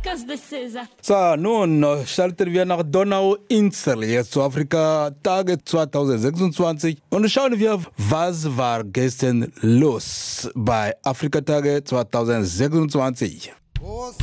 So, nun schalten wir nach Donauinsel, jetzt zu Afrika-Tage 2026 und schauen wir, was war gestern los bei Afrika-Tage 2026.